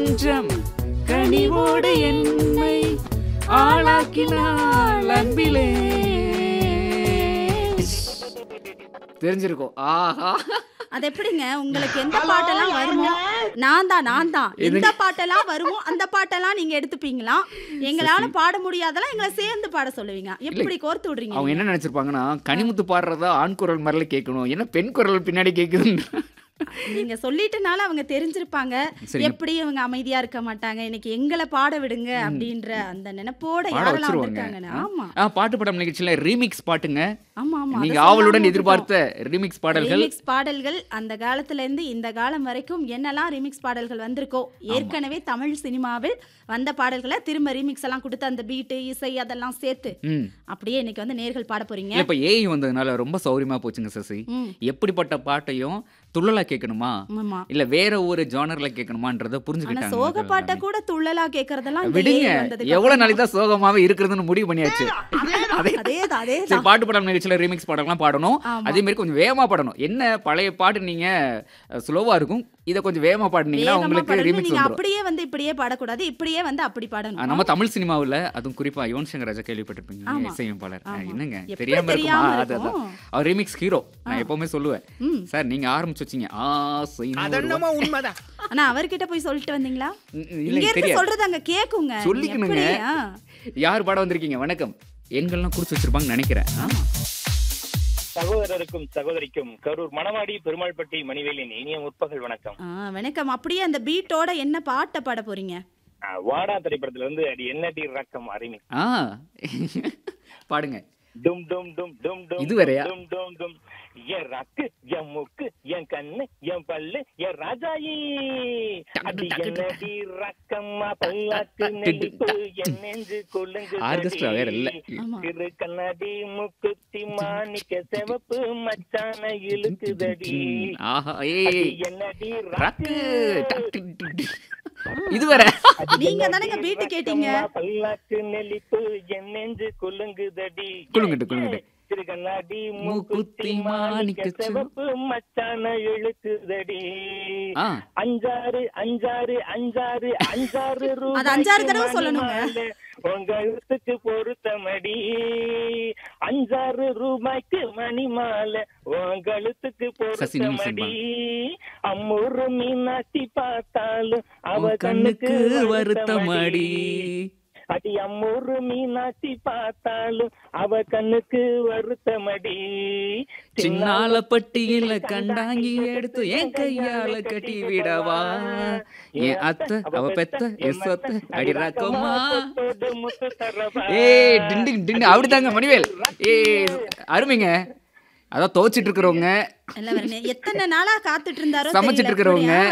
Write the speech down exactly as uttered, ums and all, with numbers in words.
கொஞ்சம் கனிவோடு என்னை ஆளாக்கினாள் அன்பிலே. தெரிஞ்சிருக்கும். ஆஹா, அது எப்படிங்க உங்களுக்கு எந்த பாட்டெல்லாம் வருமோ நான் தான் நான் தான் எந்த பாட்டெல்லாம் வருமோ அந்த பாட்டெல்லாம் நீங்க எடுத்துப்பீங்களா? எங்களால பாட முடியாதெல்லாம் எங்களை சேர்ந்து பாட சொல்லுவீங்க. எப்படி கோர்த்து விடுறீங்க? அவங்க என்ன நினைச்சிருப்பாங்கன்னா, கனிமுத்து பாடுறதா ஆண் குரல் மாதிரில கேட்கணும், என்ன பெண் குரல் பின்னாடி கேட்குதுன்னு. நீங்க சொல்லிட்டனால அவங்க தெரிஞ்சிருப்பாங்க. எப்படி இவங்க அமைதியா இருக்க மாட்டாங்க, இன்னைக்கு எங்களை பாட விடுங்க அப்படின்ற அந்த நினைப்போட யாரெல்லாம் வந்திருக்காங்க. ஆமா, பாட்டு படம் நிகழ்ச்சியில ரீமிக்ஸ் பாட்டுங்க. ஆமா ஆமா, நீங்க ஆவலுடன் எதிர்பார்த்த ரீமிக்ஸ் பாடல்கள். ரீமிக்ஸ் பாடல்கள் அந்த காலத்துல இருந்து இந்த காலம் வரைக்கும் என்னெல்லாம் ரீமிக்ஸ் பாடல்கள் வந்திருக்கோ, ஏற்கனவே தமிழ் சினிமாவில் வந்த பாடல்களை திரும்ப ரீமிக்ஸ் எல்லாம் கொடுத்து அந்த பீட்டு இசை அதெல்லாம் சேர்த்து அப்படியே இன்னைக்கு வந்து நேர்கள் பாட போறீங்க. இப்ப ஏஐ வந்ததுனால ரொம்ப சௌரியமா போச்சுங்க சசி. எப்படிப்பட்ட பாட்டையும் துள்ளலா கேட்கணுமா இல்ல வேற ஒரு ஜானர்ல கேட்கணுமான்றத புரிஞ்சுக்கிட்டாங்க. சோக பாட்டை கூட துள்ளலா கேட்கறதெல்லாம் விடுங்க, எவ்வளவு நாளைக்கு தான் சோகமாவே இருக்கிறதுன்னு முடிவு பண்ணியாச்சு. அதே பாட்டு படம் நிகழ்ச்சியில ரீமிக்ஸ் பாடலாம் பாடணும், அதே மாதிரி கொஞ்சம் வேகமா பாடணும். என்ன பழைய பாட்டு நீங்க ஸ்லோவா இருக்கும், இத கொஞ்சம் வேகமா பாடுனீங்கன்னா உங்களுக்கு ரீமிக்ஸ் வந்துரும். அப்படியே வந்து இப்படியே பாடக்கூடாது, இப்படியே வந்து அப்படி பாடணும். நம்ம தமிழ் சினிமாவுல அதுவும் குறிப்பா யுவன் சங்கர் ராஜா கேள்விப்பட்டிருப்பீங்க, இசையமைப்பாளர். என்னங்க தெரியாம இருக்குமா? அதான் அவர் ரீமிக்ஸ் ஹீரோ. நான் எப்பவுமே சொல்லுவேன், சார் நீங்க ஆரம்பிச்சு வச்சீங்க ஆசை அதென்னமா உண்மைதான். ஆனா அவர்கிட்ட போய் சொல்லிட்டு வந்தீங்களா? இங்க இருந்து சொல்றது அங்க கேக்குங்க. சொல்லிக்கணுங்க. யார் பாட வந்திருக்கீங்க? வணக்கம். எண்கள்லாம் குறிச்சு வச்சிருப்பாங்கன்னு நினைக்கிறேன். சகோதரருக்கும் சகோதரிக்கும் கரூர் மணவாடி பெருமாள்பட்டி மணிவேலின் இனிய முற்பகல் வணக்கம். வணக்கம். அப்படியே அந்த பீட்டோட என்ன பாட்ட பாட போறீங்க? வாடா திரைப்படத்துல இருந்து அது என்ன டி ரக்கம் அருமை. பாடுங்க. டும் டும் டும் டும் டும் இது வேறயா? டும் டும் டும் என் ரக்கு என் முக்கு என் கண்ணு என் பல்லு என் ராஜாயி அது என்னடி ரக்கம்மா பல்லாக்கு நெல்லிப்பு என் நெஞ்சு கொள்ளுங்கு ஆர்கெஸ்ட்ரா வேற இல்ல. திரு கண்ணாடி முக்குத்தி மாணிக்க செவப்பு மச்சான இழுக்குதடி என்னடி ரக்கு. இது வேற. நீங்க தானங்க பீட் கேட்டீங்க. பல்லாக்கு நெல்லிப்பு என் நெஞ்சு கொள்ளுங்குதடி குலுங்கிட்டு குலுங்கிட்டு திருகண்ணாடி மூக்குத்தி மாணிக்க செவப்பு மச்சான இழுக்குதடி. அஞ்சாறு அஞ்சாறு அஞ்சாறு அஞ்சாறு அது அஞ்சாறு தடவை சொல்லணுங்க. உங்க எழுத்துக்கு பொருத்தமடி அஞ்சாறு ரூபாய்க்கு மணி மாலை உங்க எழுத்துக்கு பொருத்தமடி. அம்மூரு மீனாட்சி பார்த்தாலும் அவ கண்ணுக்கு வருத்தமடி. அடி அம்மூரு மீனாட்சி பார்த்தாலும் அவ கண்ணுக்கு வருத்தமடி. சின்னால பட்டியில கண்டாங்கி எடுத்து என் கையால கட்டி விடவா என் அத்தை அவ பெத்த எஸ் அத்தை அடி ராக்கம்மா. ஏ டிண்டு டிண்டு அப்படித்தாங்க மணிவேல். ஏ அருமைங்க. அதான் துவச்சிட்டு இருக்கிறவங்க, எத்தனை நாளா காத்துட்டு இருந்தாரோ, சமைச்சிட்டு இருக்கிறவங்க,